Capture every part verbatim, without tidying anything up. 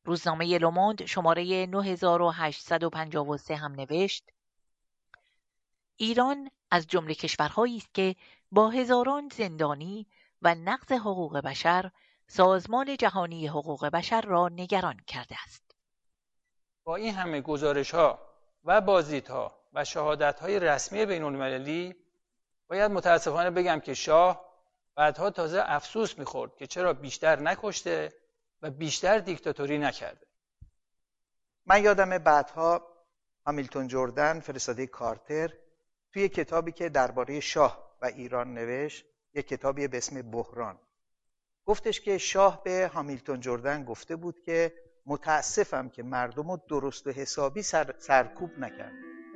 روزنامه لوموند شماره نه هزار و هشتصد و پنجاه و سه هم نوشت: ایران از جمله کشورهایی است که با هزاران زندانی و نقض حقوق بشر سازمان جهانی حقوق بشر را نگران کرده است. با این همه گزارش‌ها و بازدیدها و شهادت‌های رسمی بین‌المللی باید متاسفانه بگم که شاه بعدها تازه افسوس می‌خورد که چرا بیشتر نکشته و بیشتر دیکتاتوری نکرده. من یادم بعدها هامیلتون جردن فرستاده کارتر توی کتابی که درباره شاه و ایران نوشت، یک کتابی به اسم بحران، گفتش که شاه به هامیلتون جردن گفته بود که متاسفم که مردم رو درست و حسابی سر، سرکوب نکرد.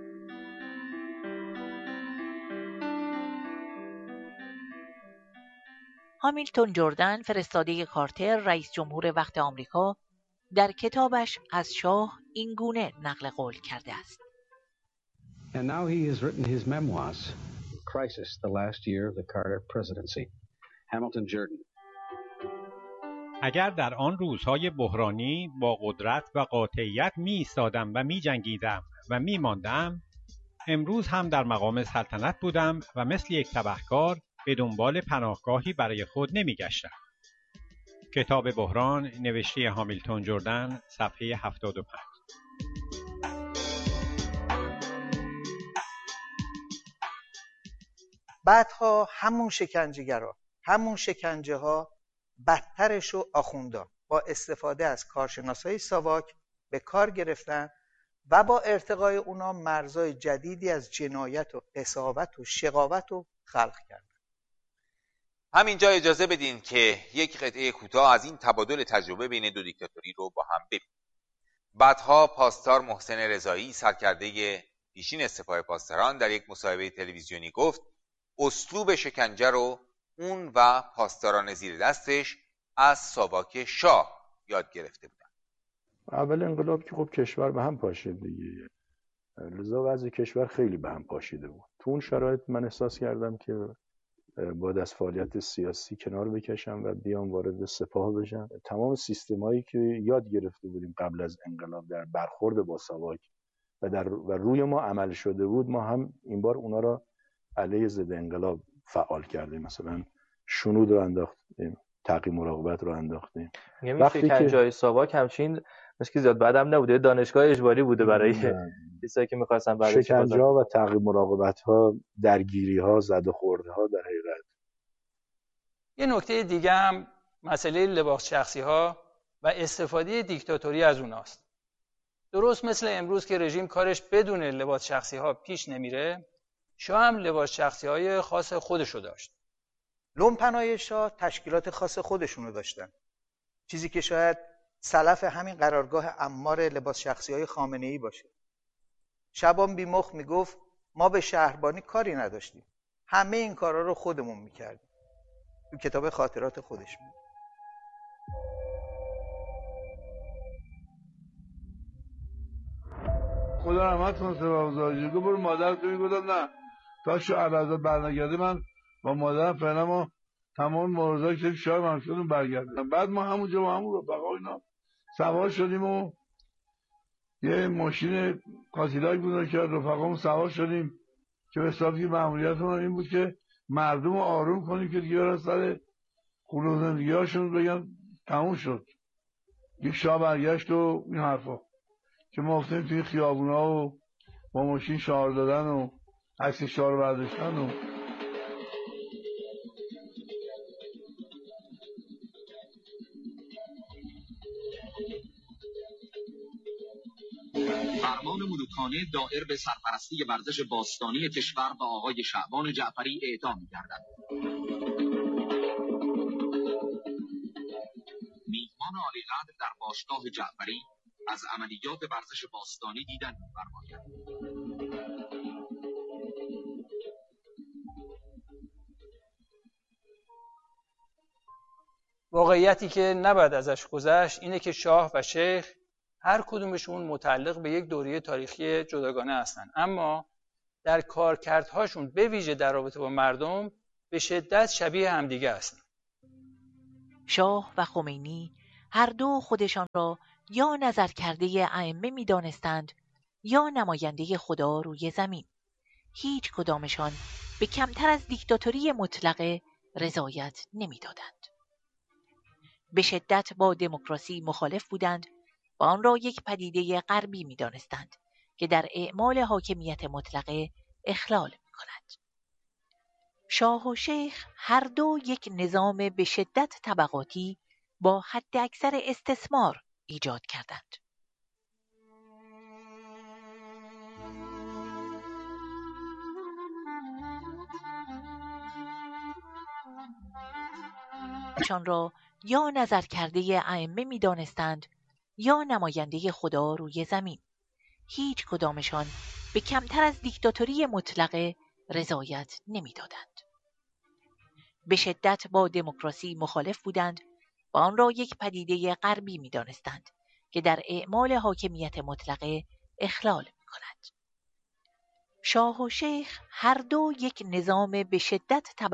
هامیلتون جردن فرستاده کارتر رئیس جمهور وقت آمریکا در کتابش از شاه این گونه نقل قول کرده است: And now he has written his memoirs, Crisis, the last year of the Carter presidency. Hamilton Jordan. اگر در آن روزهای بحرانی با قدرت و قاطعیت می ایستادم و می جنگیدم و می ماندم، امروز هم در مقام سلطنت بودم و مثل یک تبهکار به دنبال پناهگاهی برای خود نمی گشتم. کتاب بحران، نوشته هامیلتون جردن، صفحه هفتاد و پنج. بعدها همون شکنجهگرا، همون شکنجه ها بدترش رو آخوندا با استفاده از کارشناسای ساواک به کار گرفتن و با ارتقای اونا مرزهای جدیدی از جنایت و قساوت و شقاوت رو خلق کردن. همینجا اجازه بدین که یک قطعه کوتاه از این تبادل تجربه بین دو دیکتاتوری رو با هم ببینیم. بعدها پاسدار محسن رضایی، سرکرده پیشین سپاه پاسداران، در یک مصاحبه تلویزیونی گفت اسلوب شکنجه رو اون و پاسداران زیر دستش از ساواک شاه یاد گرفته بودن. اول انقلاب که خب کشور به هم پاشید دیگه، لذا وضع کشور خیلی به هم پاشیده بود. تو اون شرایط من احساس کردم که باید از فعالیت سیاسی کنار بکشم و بیام وارد سپاه بشم. تمام سیستمایی که یاد گرفته بودیم قبل از انقلاب در برخورد با ساواک و در و روی ما عمل شده بود، ما هم این بار اونا را علیه ضد انقلاب فعال کردیم. مثلا شنود رو انداختیم، تعقیب مراقبت رو انداختیم. وقتی که جای ساواک همچین مشکل زیاد بعدم نبوده، دانشگاه اجباری بوده برای کسایی که می‌خواستن بعد شکنجه ها و تعقیب مراقبت ها، درگیری ها، زد و خورد ها در حقیقت. یه نکته دیگه هم مسئله لباس شخصی ها و استفاده دیکتاتوری از اوناست. درست مثل امروز که رژیم کارش بدون لباس شخصی ها پیش نمیره، شاه هم لباس شخصی های خاص خودشو داشت. لومپنای شاه تشکیلات خاص خودشونو داشتن، چیزی که شاید سلف همین قرارگاه عمار لباس شخصی های خامنه ای باشه. شبان بیمخ میگفت ما به شهربانی کاری نداشتیم، همه این کارا رو خودمون میکردیم. تو کتاب خاطرات خودش میگه. خدا رحمت کنه سپاهگزاری گفت برو مادر تو میگفتم نه تا شو علاوه برنگرده من با مادرم فعلا ما تمام موردایی که شاه من شدیم برگردیم. بعد ما همونجا با همون رفقا اینا سوار شدیم و یه ماشین کاسیلاک بود که رفقامون سوار شدیم که به حساب که مأموریتمون این بود که مردم رو آروم کنیم که دیگه برن سر خونه و زندگی‌هاشون بگن تموم شد. یک شاه برگشت و این حرفا که ما افتیم توی خیابونا و با ماشین شعار دادن و عکس شعار برداشتن و فرمان ملوکانه دائر به سرپرستی ورزش باستانی کشور به آقای شعبان جعفری اعطا می‌گردد. میهمان عالیقدر در باشگاه جعفری از عملیات ورزش باستانی دیدن می‌فرماید. واقعیتی که نباید ازش گذشت اینه که شاه و شیخ هر کدومشون متعلق به یک دوره تاریخی جداگانه هستن، اما در کارکردهاشون به ویژه در رابطه با مردم به شدت شبیه همدیگه هستن. شاه و خمینی هر دو خودشان را یا نظر کرده ائمه می دانستند یا نماینده خدا روی زمین. هیچ کدامشان به کمتر از دیکتاتوری مطلقه رضایت نمی دادند. به شدت با دموکراسی مخالف بودند و آن را یک پدیده غربی می دانستند که در اعمال حاکمیت مطلقه اخلال می کند. شاه و شیخ هر دو یک نظام به شدت طبقاتی با حد اکثر استثمار ایجاد کردند. شان را یا نظر کرده ائمه می دانستند یا نماینده خدا روی زمین. هیچ کدامشان به کمتر از دیکتاتوری مطلقه رضایت نمی دادند. به شدت با دموکراسی مخالف بودند و آن را یک پدیده غربی می دانستند که در اعمال حاکمیت مطلقه اخلال می کند. شاه و شیخ هر دو یک نظام به شدت